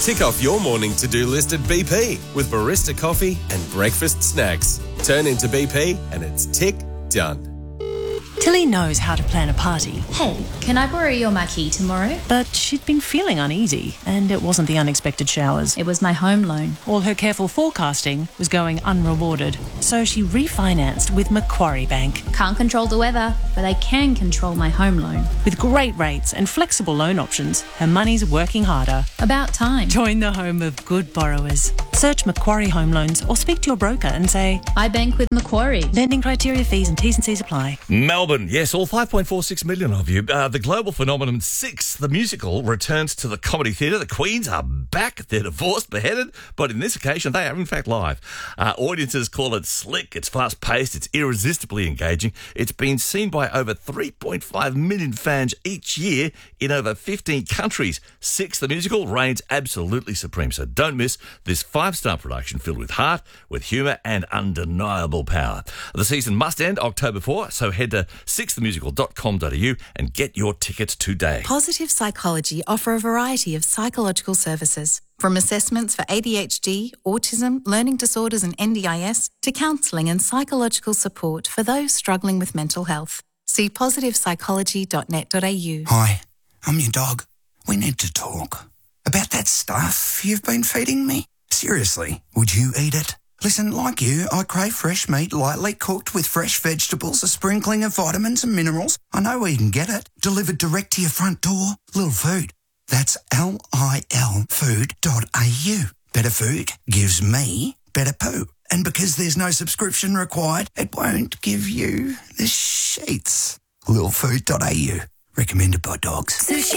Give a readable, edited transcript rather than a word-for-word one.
Tick off your morning to-do list at BP with barista coffee and breakfast snacks. Turn into BP and it's tick done. Tilly knows how to plan a party. Hey, can I borrow your marquee tomorrow? But she'd been feeling uneasy, and it wasn't the unexpected showers. It was my home loan. All her careful forecasting was going unrewarded. So she refinanced with Macquarie Bank. Can't control the weather, but I can control my home loan. With great rates and flexible loan options, her money's working harder. About time. Join the home of good borrowers. Search Macquarie Home Loans or speak to your broker and say, I bank with Macquarie. lending criteria, fees and T's and C's apply. Melbourne, yes, all 5.46 million of you. The global phenomenon Six, the musical, returns to the Comedy Theatre. The Queens are back. They're divorced, beheaded, but in this occasion, they are in fact live. Audiences call it slick. It's fast-paced. It's irresistibly engaging. It's been seen by over 3.5 million fans each year in over 15 countries. Six, the musical, reigns absolutely supreme. So don't miss this five-star production filled with heart, with humour and undeniable power. The season must end October 4, so head to sixthemusical.com.au and get your tickets today. Positive Psychology offer a variety of psychological services, from assessments for ADHD, autism, learning disorders and NDIS, to counselling and psychological support for those struggling with mental health. See positivepsychology.net.au. Hi, I'm your dog. We need to talk about that stuff you've been feeding me. Seriously, would you eat it? Listen, like you, I crave fresh meat lightly cooked with fresh vegetables, a sprinkling of vitamins and minerals. I know where you can get it. Delivered direct to your front door. Lil Food. That's LIL food.au. Better food gives me better poo. And because there's no subscription required, it won't give you the sheets. Lilfood.au. Recommended by dogs. Sushi